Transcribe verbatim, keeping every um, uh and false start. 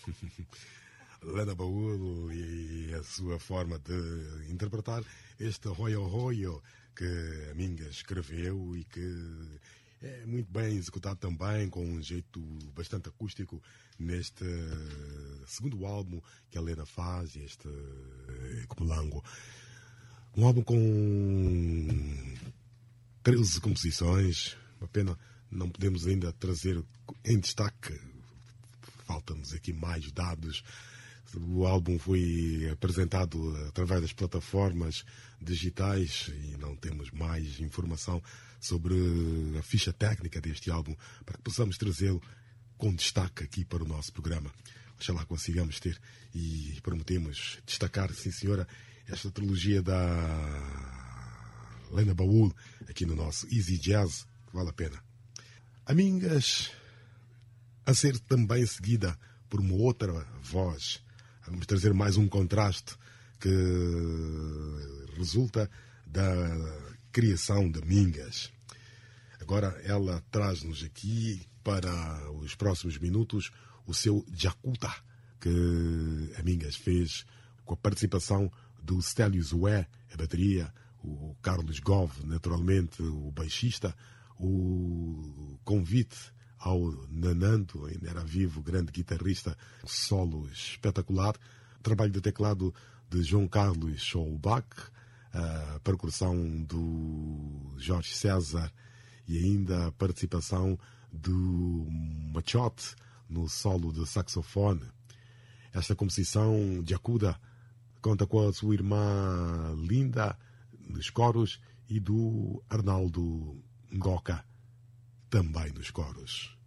Lena Baúl e a sua forma de interpretar este Royo Royo que a Minga escreveu e que é muito bem executado também, com um jeito bastante acústico neste segundo álbum que a Lena faz, este Comulango. Um álbum com treze composições, uma pena não podemos ainda trazer em destaque, faltam-nos aqui mais dados. O álbum foi apresentado através das plataformas digitais e não temos mais informação sobre a ficha técnica deste álbum para que possamos trazê-lo com destaque aqui para o nosso programa. Oxalá consigamos ter e prometemos destacar, sim senhora, esta trilogia da Lena Baúl aqui no nosso Easy Jazz, que vale a pena. Amingas a ser também seguida por uma outra voz. Vamos trazer mais um contraste que resulta da criação de Mingas. Agora ela traz-nos aqui para os próximos minutos o seu Jacuta, que a Mingas fez com a participação do Stélio Zoé, a bateria, o Carlos Gove, naturalmente, o baixista, o convite ao Nanando, ainda era vivo, grande guitarrista, solo espetacular, trabalho de teclado de João Carlos Scholbach, a percussão do Jorge César e ainda a participação do Machotte no solo de saxofone. Esta composição de Jacuta conta com a sua irmã Linda nos coros e do Arnaldo Ngoca também nos coros.